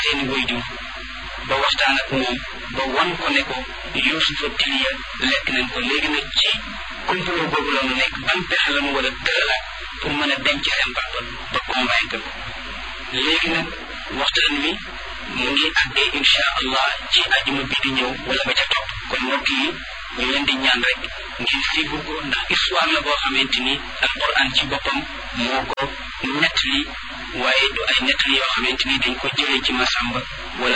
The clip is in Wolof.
seeni waajur ba waxtaan ak moom ba wan ko ne ko Yuusufa tiliya lekk nañ ko léegi nag ci complot boobu la mu nekk ban pexe la mu war a tëralaat pour mën a denc seen papa ba convaincre ko léegi nag waxtaan wi mu ngi àggee insha allah ci àjjuma bi di ñëw wala ba ca topp kon mbokk yi ñu leen di ñaan rek ngeen suivre ko ndax histoire la boo xamante ni alquran ci boppam moo ko nettali waaye du ay nettali yoo xamante ni dañ ko jëlee ci Masamba wala